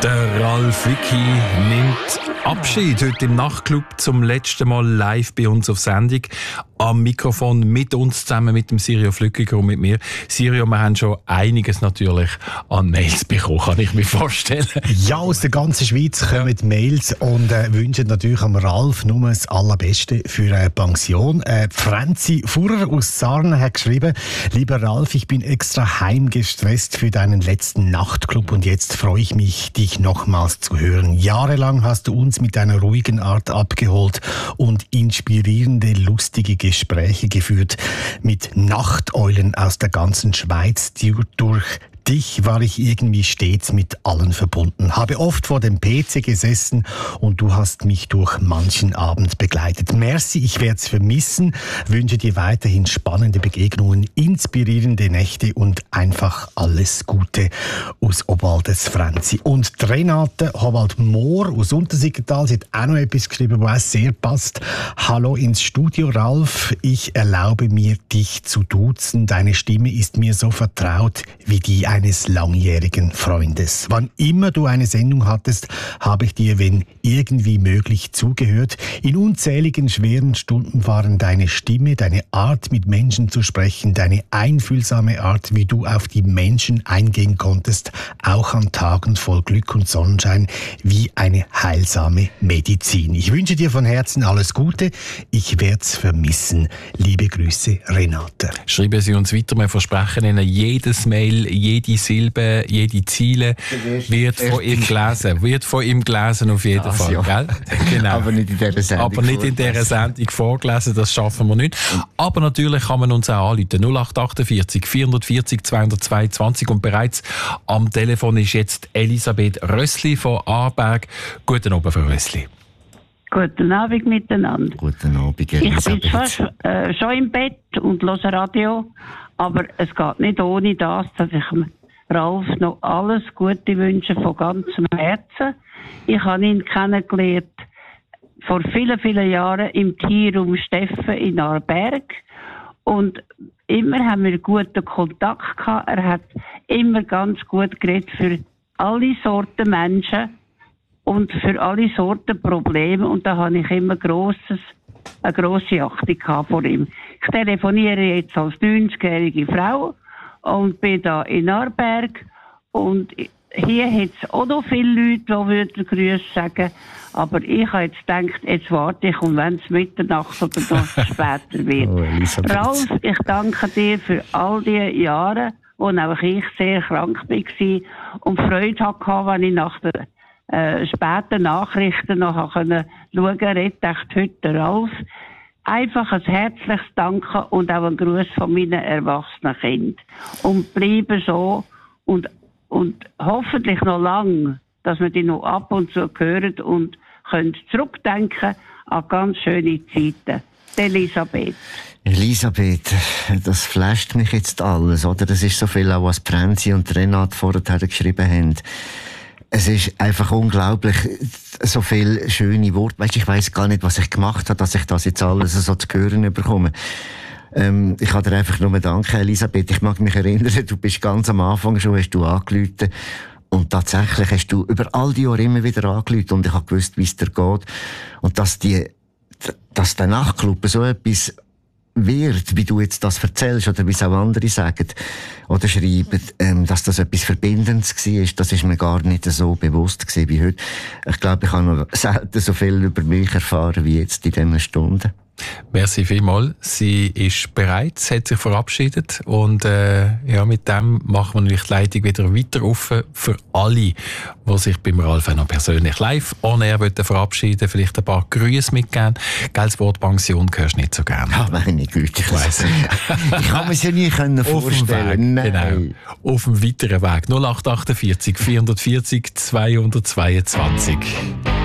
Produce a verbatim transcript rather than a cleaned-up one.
Der Ralf Wicki nimmt Abschied heute im Nachtclub zum letzten Mal live bei uns auf Sendung. Am Mikrofon mit uns zusammen, mit dem Sirio Flückiger und mit mir. Sirio, wir haben schon einiges natürlich an Mails bekommen, kann ich mir vorstellen. Ja, aus der ganzen Schweiz kommen ja. Mails und äh, wünschen natürlich am Ralf nur das Allerbeste für eine Pension. Äh, Franzi Fuhrer aus Sarnen hat geschrieben: Lieber Ralf, ich bin extra heimgestresst für deinen letzten Nachtclub und jetzt freue ich mich, dich nochmals zu hören. Jahrelang hast du uns mit deiner ruhigen Art abgeholt und inspirierende, lustige Gespräche geführt mit Nachteulen aus der ganzen Schweiz, die durch dich war ich irgendwie stets mit allen verbunden. Habe oft vor dem P C gesessen und du hast mich durch manchen Abend begleitet. Merci, ich werde es vermissen. Wünsche dir weiterhin spannende Begegnungen, inspirierende Nächte und einfach alles Gute aus Obwaldes Franzi. Und Renate Howald-Mohr aus Untersiggenthal, sie hat auch noch etwas geschrieben, was auch sehr passt. Hallo ins Studio, Ralf. Ich erlaube mir, dich zu duzen. Deine Stimme ist mir so vertraut wie die eines langjährigen Freundes. Wann immer du eine Sendung hattest, habe ich dir, wenn irgendwie möglich, zugehört. In unzähligen schweren Stunden waren deine Stimme, deine Art, mit Menschen zu sprechen, deine einfühlsame Art, wie du auf die Menschen eingehen konntest, auch an Tagen voll Glück und Sonnenschein, wie eine heilsame Medizin. Ich wünsche dir von Herzen alles Gute. Ich werde es vermissen. Liebe Grüße, Renate. Schreiben Sie uns weiter. Wir versprechen Ihnen jedes Mail, jede Silbe, jede Ziele wird von ihm gelesen. Wird von ihm gelesen auf jeden das, Fall. Ja. Gell? Genau. Aber nicht in dieser Sendung. Aber nicht in dieser Sendung vorgelesen, das schaffen wir nicht. Aber natürlich kann man uns auch anrufen. null acht achtundvierzig vierhundertvierzig zweihundertzweiundzwanzig und bereits am Telefon ist jetzt Elisabeth Rössli von Aarberg. Guten Abend, Frau Rössli. Guten Abend miteinander. Guten Abend, Elisabeth. Ich bin fast äh, schon im Bett und höre Radio, aber es geht nicht ohne das, dass ich Ralf noch alles Gute wünsche von ganzem Herzen. Ich habe ihn kennengelernt vor vielen, vielen Jahren im Tierraum Steffen in Aarberg und immer haben wir guten Kontakt gehabt. Er hat immer ganz gut geredet für alle Sorten Menschen und für alle Sorten Probleme und da habe ich immer grosses, eine grosse Achtung gehabt vor ihm. Ich telefoniere jetzt als neunzigjährige Frau und bin da in Aarberg und hier hat es auch noch viele Leute, die Grüße sagen, aber ich habe jetzt gedacht, jetzt warte ich und wenn es Mitternacht oder noch später wird. Oh, Ralf, ich danke dir für all die Jahre, wo auch ich sehr krank war und Freude hatte, wenn ich nach den äh, späten Nachrichten noch schauen konnte, redet echt heute der Ralf. Einfach ein herzliches Danke und auch ein Gruß von meinen erwachsenen Kindern. Und bleiben so und, und hoffentlich noch lang, dass wir die noch ab und zu hören und können zurückdenken an ganz schöne Zeiten. Elisabeth. Elisabeth, das flasht mich jetzt alles, oder? Das ist so viel auch, was Franzi und Renate vorher geschrieben haben. Es ist einfach unglaublich, so viele schöne Worte. Weißt, ich weiss gar nicht, was ich gemacht habe, dass ich das jetzt alles so zu hören bekomme. Ähm, ich kann dir einfach nur danken, Elisabeth. Ich mag mich erinnern, du bist ganz am Anfang schon, hast du angerufen. Und tatsächlich hast du über all die Jahre immer wieder angerufen und ich habe gewusst, wie es dir geht. Und dass die, dass der Nachtclub so etwas wird, wie du jetzt das erzählst, oder wie es auch andere sagen oder schreiben, ähm, dass das etwas Verbindendes war, das ist mir gar nicht so bewusst gewesen wie heute. Ich glaube, ich habe noch selten so viel über mich erfahren wie jetzt in diesen Stunden. Merci vielmals. Sie ist bereit, sie hat sich verabschiedet und äh, ja, mit dem machen wir natürlich die Leitung wieder weiter offen für alle, die sich beim Ralf auch noch persönlich live on air verabschieden, vielleicht ein paar Grüße mitgeben. Gell, das Wort Pension hörst du nicht so gerne. Ja, meine Güte. Ich weiss nicht. Ich kann mir es ja nie können vorstellen. Weg, genau. Auf dem weiteren Weg. null acht achtundvierzig vierhundertvierzig zweihundertzweiundzwanzig.